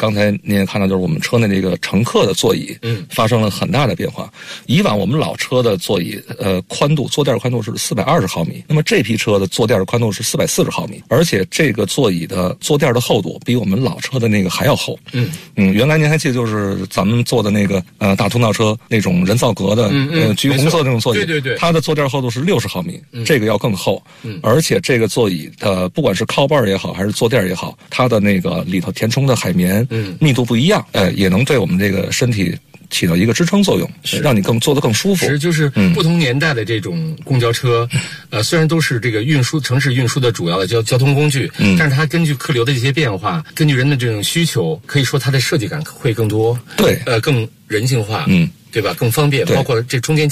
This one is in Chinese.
刚才您也看到，就是我们车内这个乘客的座椅，发生了很大的变化。以往我们老车的座椅，宽度坐垫宽度是420毫米，那么这批车的坐垫宽度是440毫米，而且这个座椅的坐垫的厚度比我们老车的那个还要厚。原来您还记得，就是咱们坐的那个大通道车那种人造革的橘红色的那种座椅， 对， 它的坐垫厚度是60毫米，这个要更厚。而且这个座椅的不管是靠背也好，还是坐垫也好，它的那个里头填充的海绵密度不一样，也能对我们这个身体起到一个支撑作用，让你坐得更舒服。 是，就是不同年代的这种公交车，虽然都是这个城市运输的主要的交通工具，但是它根据客流的这些变化，根据人的这种需求，可以说它的设计感会更多， 对， 更人性化，对吧？更方便，包括这中间